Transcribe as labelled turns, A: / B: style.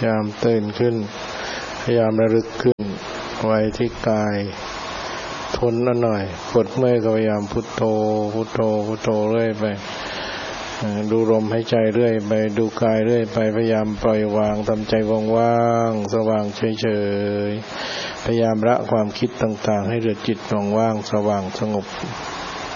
A: ยายามตื่นขึ้นพยายามระลึกขึ้นไว้ที่กายทนหน่อยปวดเมื่อยก็พยายามพุทโธพุทโธพุทโธเรื่อยไปดูลมหายใจเรื่อยไปดูกายเรื่อยไปพยายามปล่อยวางทำใจว่างๆสว่างเฉยๆพยายามละความคิดต่างๆให้เหลือจิตว่างๆสว่างสงบ